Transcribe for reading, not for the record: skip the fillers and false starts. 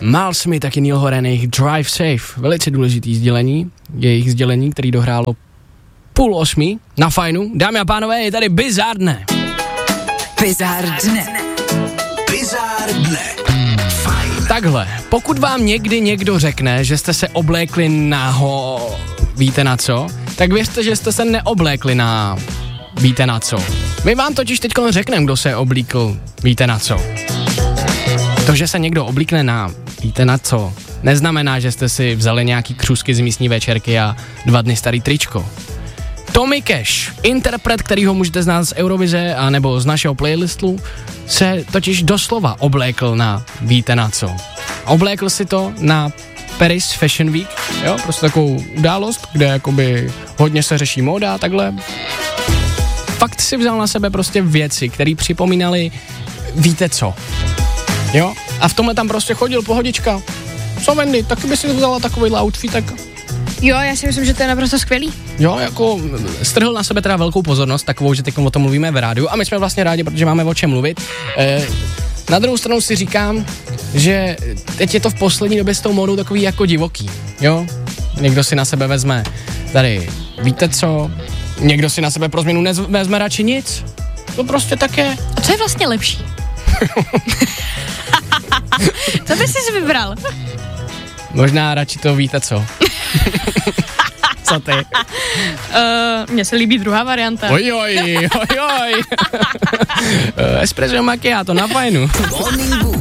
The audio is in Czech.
Miles Smith, taky Neil Horan, jejich Drive Safe, velice důležitý sdělení, jejich sdělení, který dohrálo 7:30 na Fajnu. Dámy a pánové, je tady Bizár dne. Bizár dne. Bizár dne. Fajn. Takhle, pokud vám někdy někdo řekne, že jste se oblékli na víte na co, tak věřte, že jste se neoblékli na víte na co. My vám totiž teď řekneme, kdo se oblíkl víte na co. To, že se někdo oblíkne na víte na co, neznamená, že jste si vzali nějaký křůzky z místní večerky a 2 dny starý tričko. Tommy Cash, interpret, kterýho můžete znát z Eurovize a nebo z našeho playlistu, se totiž doslova oblékl na víte na co. Oblékl si to na Paris Fashion Week, jo, prostě takovou událost, kde jakoby hodně se řeší móda a takhle. Fakt si vzal na sebe prostě věci, které připomínaly víte co. Jo, a v tomhle tam prostě chodil pohodička. Co Wendy, taky by si vzala takovýhle outfit, tak... Jo, já si myslím, že to je naprosto skvělý. Jo, jako strhl na sebe teda velkou pozornost, takovou, že teď o tom mluvíme v rádiu a my jsme vlastně rádi, protože máme o čem mluvit. Na druhou stranu si říkám, že teď je to v poslední době s tou módou takový jako divoký, jo? Někdo si na sebe vezme tady víte co, někdo si na sebe pro změnu vezme radši nic. To prostě tak je. A co je vlastně lepší? Co bys si vybral? Možná radši to víte co. Co ty? Mně se líbí druhá varianta. Ojoj. Espresso macchiato na Fajnu.